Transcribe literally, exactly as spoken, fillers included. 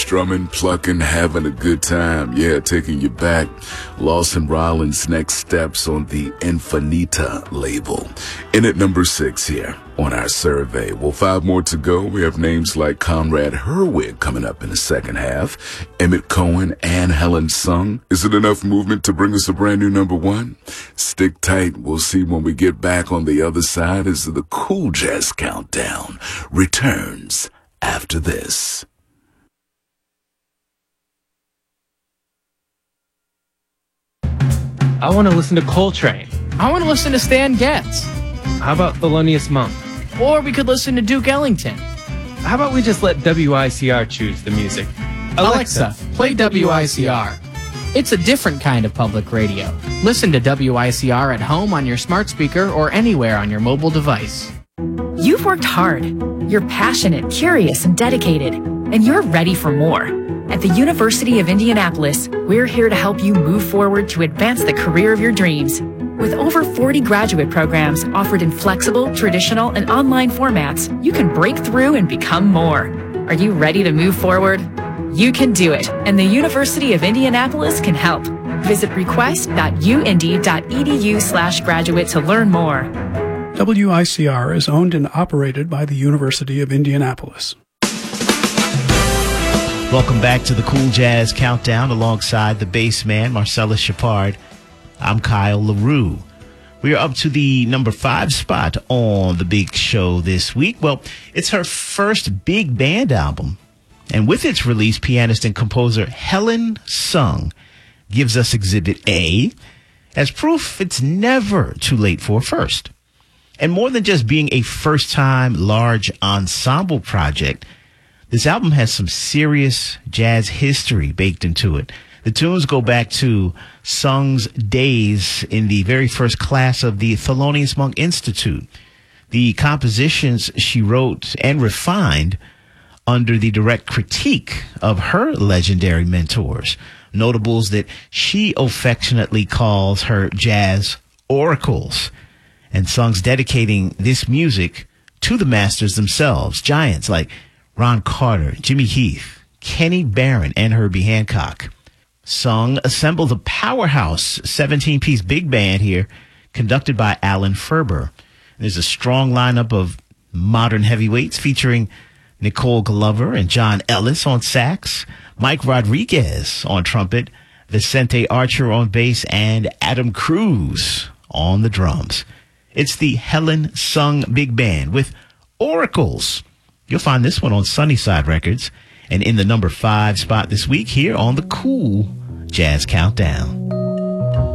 strumming, plucking, having a good time. Yeah, taking you back. Lawson Rollins' Next Steps on the Infinita label. In at number six here on our survey. Well, five more to go. We have names like Conrad Herwig coming up in the second half. Emmett Cohen and Helen Sung. Is it enough movement to bring us a brand new number one? Stick tight. We'll see when we get back on the other side as the Cool Jazz Countdown returns after this. I want to listen to Coltrane. I want to listen to Stan Getz. How about Thelonious Monk? Or we could listen to Duke Ellington. How about we just let W I C R choose the music? Alexa, Alexa play W I C R. It's a different kind of public radio. Listen to W I C R at home on your smart speaker or anywhere on your mobile device. You've worked hard. You're passionate, curious, and dedicated, and you're ready for more. At the University of Indianapolis, we're here to help you move forward to advance the career of your dreams. With over forty graduate programs offered in flexible, traditional, and online formats, you can break through and become more. Are you ready to move forward? You can do it, and the University of Indianapolis can help. Visit request.uindy.edu slash graduate to learn more. W I C R is owned and operated by the University of Indianapolis. Welcome back to the Cool Jazz Countdown alongside the bass man, Marcellus Shepard. I'm Kyle LaRue. We are up to the number five spot on the big show this week. Well, it's her first big band album. And with its release, pianist and composer Helen Sung gives us Exhibit A as proof it's never too late for a first. And more than just being a first-time large ensemble project, this album has some serious jazz history baked into it. The tunes go back to Sung's days in the very first class of the Thelonious Monk Institute. The compositions she wrote and refined under the direct critique of her legendary mentors, notables that she affectionately calls her jazz oracles. And Sung's dedicating this music to the masters themselves, giants like Ron Carter, Jimmy Heath, Kenny Barron, and Herbie Hancock. Sung assembled a powerhouse seventeen-piece big band here, conducted by Alan Ferber. There's a strong lineup of modern heavyweights featuring Nicole Glover and John Ellis on sax, Mike Rodriguez on trumpet, Vicente Archer on bass, and Adam Cruz on the drums. It's the Helen Sung Big Band with Oracles. You'll find this one on Sunnyside Records and in the number five spot this week here on the Cool Jazz Countdown.